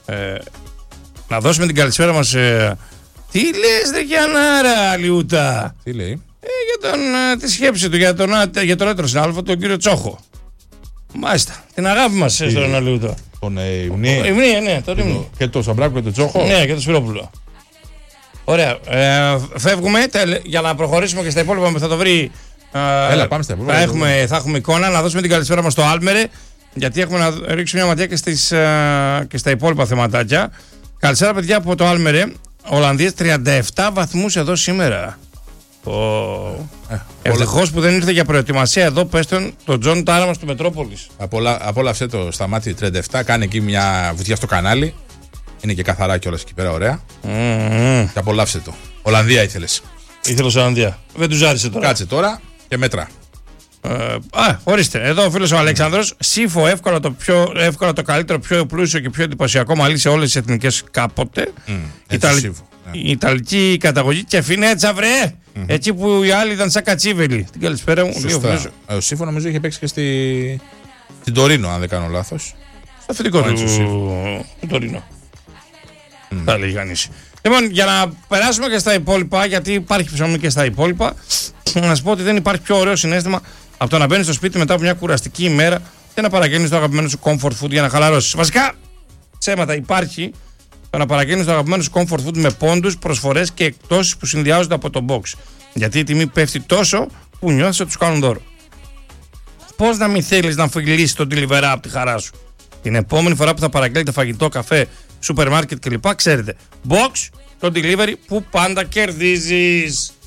Να δώσουμε την καλησπέρα μας. Τι λες ρε Γιαννάρα Λιούτα? Τι λέει? Για τη σκέψη του, για τον έτρο συνάδελφο, τον κύριο Τσόχο. Μάλιστα, την αγάπη μας στον Αλιούτα. Τον Ιμνή. Ναι, τον Ιμνή. Και το Σαμπράκο και τον Τσόχο. Ναι, και τον Σπυρόπουλο. Ωραία. Φεύγουμε για να προχωρήσουμε και στα υπόλοιπα. Θα το βρει. Έλα, πάμε στα υπόλοιπα. Θα έχουμε εικόνα. Να δώσουμε την καλησπέρα μας στο Άλμερε. Γιατί έχουμε να ρίξουμε μια ματιά και στα υπόλοιπα θεματάκια. Καλησπέρα, παιδιά, από το Άλμερε. Ολλανδίες 37 βαθμούς εδώ σήμερα. Ευτυχώς που δεν ήρθε για προετοιμασία εδώ. Πες τον Τζον Τάραμας του Μετρόπολης. Απόλαυσε το Σταμάτη 37. Κάνει εκεί μια βουτιά στο κανάλι. Είναι και καθαρά κιόλας εκεί πέρα, ωραία. Και απολαύσε το. Ολλανδία ήθελες? Ήθελες Ολλανδία. Δεν του ζάρισε τώρα. Κάτσε τώρα και μέτρα. Ορίστε. Εδώ ο φίλος ο Αλέξανδρος. Σύφο, εύκολα το καλύτερο, πιο πλούσιο και πιο εντυπωσιακό μαλλί σε όλες τις εθνικές κάποτε. Η Ιταλική καταγωγή και φινέτσα, βρε! Έτσι που οι άλλοι ήταν σαν κατσίβελοι. Την καλησπέρα μου. Ο Σύφο νομίζω είχε παίξει και στην Τωρίνο, αν δεν κάνω λάθος. Στο αφεντικό του Τωρίνο. Θα λέει κανείς. Λοιπόν, για να περάσουμε και στα υπόλοιπα, γιατί υπάρχει ψωμί και στα υπόλοιπα, να σας πω ότι δεν υπάρχει πιο ωραίο συναίσθημα από το να μπαίνεις στο σπίτι μετά από μια κουραστική ημέρα και να παραγγέλνεις το αγαπημένο σου comfort food για να χαλαρώσεις. Βασικά, ψέματα υπάρχει. Το να παραγγέλνεις το αγαπημένο σου comfort food με πόντους, προσφορές και εκπτώσεις που συνδυάζονται από το box. Γιατί η τιμή πέφτει τόσο που νιώθεις ότι τους κάνουν δώρο. Πώς να μην θέλεις να φιλήσεις τον delivery από τη χαρά σου? Την επόμενη φορά που θα παραγγέλνετε φαγητό, καφέ, σούπερ μάρκετ κλπ. Ξέρετε, box, το delivery που πάντα κερδίζεις.